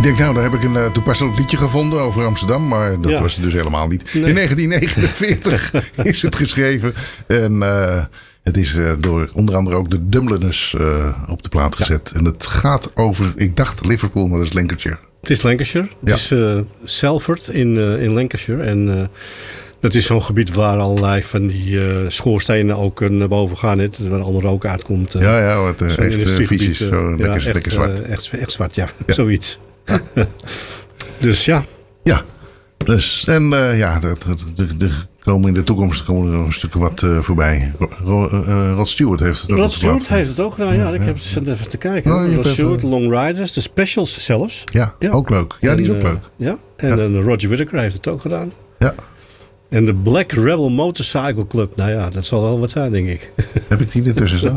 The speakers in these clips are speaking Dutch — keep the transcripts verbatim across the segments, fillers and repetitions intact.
denk, nou, daar heb ik een uh, toepasselijk liedje gevonden over Amsterdam. Maar dat ja. was het dus helemaal niet. Nee. In negentien negenenveertig is het geschreven. En uh, het is uh, door onder andere ook de Dubliners uh, op de plaat gezet. Ja. En het gaat over, ik dacht Liverpool, maar dat is Lancashire. Het is Lancashire. Ja. Het is uh, Salford in, uh, in Lancashire. En uh, dat is zo'n gebied waar allerlei van die uh, schoorstenen ook uh, naar boven gaan. Hè, waar allemaal rook uitkomt. Uh, ja, ja, wat uh, echt uh, vies is. Zo ja, lekker, echt, lekker zwart. Uh, echt, echt zwart, ja. ja. Zoiets. Dus ja. Ja. Dus, en uh, ja, er komen in de toekomst komen er nog een stukje wat uh, voorbij. Ro, uh, Rod Stewart heeft het ook Rod Stewart heeft het ook gedaan, ja. Ik ja. heb het even te kijken. Oh, Rod Stewart, even... Long Riders, de specials zelfs. Ja, ja. ook leuk. Ja, en, die is ook uh, leuk. Ja, en ja. Uh, Roger Whittaker heeft het ook gedaan. Ja. En de Black Rebel Motorcycle Club. Nou ja, dat zal wel wat zijn, denk ik. Heb ik die ertussen staan?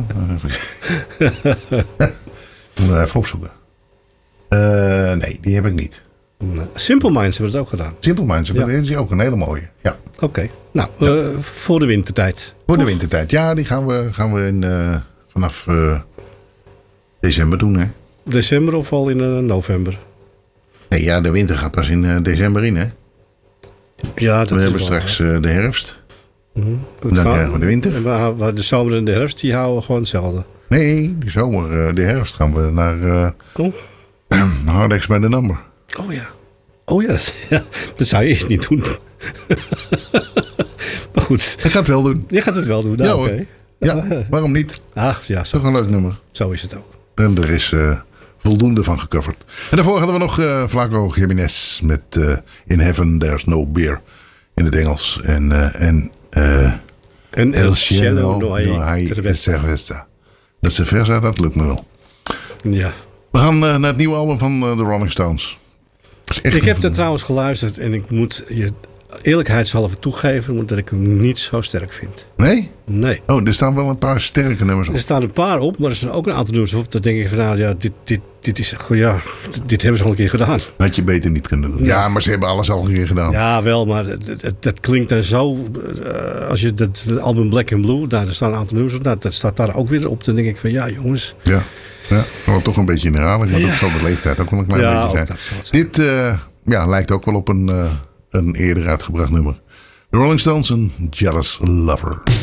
Moet ik even opzoeken. Uh, nee, die heb ik niet. Simple Minds hebben het ook gedaan. Simple Minds hebben ja. die ook een hele mooie. Ja. Oké. Okay. Nou, ja. uh, voor de wintertijd. Voor Of? de wintertijd. Ja, die gaan we, gaan we in, uh, vanaf uh, december doen, hè? December of al in uh, november? Nee, ja, de winter gaat pas in uh, december in, hè? Ja, dat we is hebben wel, straks uh, de herfst. Mm-hmm. Dan gaan, krijgen we de winter. En we, de zomer en de herfst, die houden we gewoon hetzelfde. Nee, de zomer, uh, de herfst gaan we naar uh, oh. Hardex bij de Number. Oh ja. Oh ja, ja, dat zou je eerst niet doen. Maar goed. Je gaat het wel doen. Je gaat het wel doen, nou, ja, oké. Okay. Ja, waarom niet? Ach, ja. Zo. Toch een leuk nummer. Zo is het ook. En er is uh, voldoende van gecoverd. En daarvoor hadden we nog uh, Flaco Jiménez met uh, In Heaven There's No Beer. In het Engels. En, uh, en, uh, en El Cielo No Hay Cerveza. Dat cerveza, dat lukt me wel. Ja. We gaan uh, naar het nieuwe album van uh, de Rolling Stones. Ik heb er trouwens geluisterd en ik moet je eerlijkheidshalve toegeven dat ik hem niet zo sterk vind. Nee? Nee. Oh, er staan wel een paar sterke nummers op. Er staan een paar op, maar er staan ook een aantal nummers op. Dan denk ik van nou ja, dit, dit, dit is ja, dit hebben ze al een keer gedaan. Had je beter niet kunnen doen. Ja, ja maar ze hebben alles al een keer gedaan. Ja, wel, maar het, het, het klinkt dan zo. Uh, als je het, het album Black and Blue, daar staan een aantal nummers op. Nou, dat staat daar ook weer op. Dan denk ik van ja, jongens. Ja. Ja, maar toch een beetje in herhaling, maar ja. dat zal de leeftijd ook wel een klein ja, beetje zijn. zijn. Dit uh, ja, lijkt ook wel op een, uh, een eerder uitgebracht nummer. The Rolling Stones, een Jealous Lover.